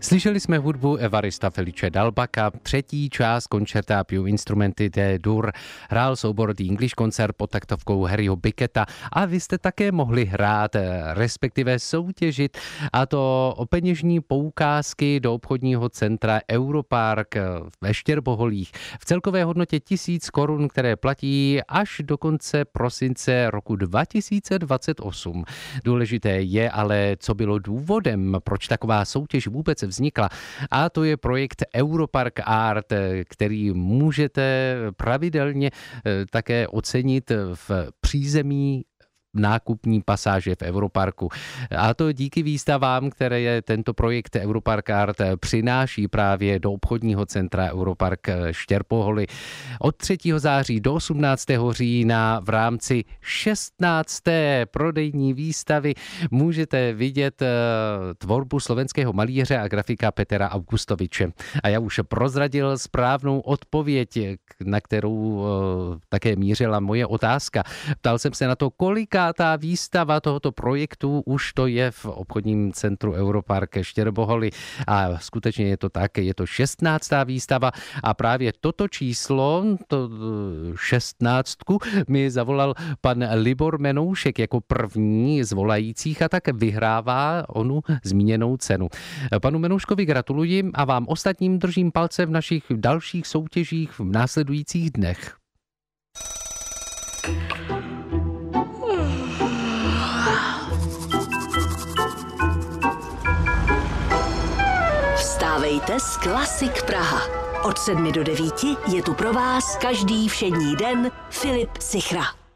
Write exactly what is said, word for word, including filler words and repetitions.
Slyšeli jsme hudbu Evarista Felice Dalbaka, třetí část koncerta Più Instrumenti de Dur. Hrál soubor The English Concert pod taktovkou Harryho Bicketta a vy jste také mohli hrát, respektive soutěžit, a to o peněžní poukázky do obchodního centra Europark ve Štěrboholích v celkové hodnotě tisíc korun, které platí až do konce prosince roku dva tisíce dvacet osm. Důležité je ale, co bylo důvodem, proč taková soutěž vůbec vznikla. A to je projekt Europark Art, který můžete pravidelně také ocenit v přízemí nákupní pasáže v Europarku. A to díky výstavám, které je tento projekt Europark Art přináší právě do obchodního centra Europark Štěrboholy. Od třetího září do osmnáctého října v rámci šestnácté prodejní výstavy můžete vidět tvorbu slovenského malíře a grafika Petra Augustoviče. A já už prozradil správnou odpověď, na kterou také mířila moje otázka. Ptal jsem se na to, kolika ta výstava tohoto projektu už to je v obchodním centru Europark Štěrboholy. A skutečně je to tak, je to šestnáctá výstava a právě toto číslo, to šestnáctku, mi zavolal pan Libor Menoušek jako první z volajících a tak vyhrává onu zmíněnou cenu. Panu Menouškovi gratuluji a vám ostatním držím palce v našich dalších soutěžích v následujících dnech. Vstávejte s Klasik Praha. Od sedmi do devíti je tu pro vás každý všední den Filip Sichra.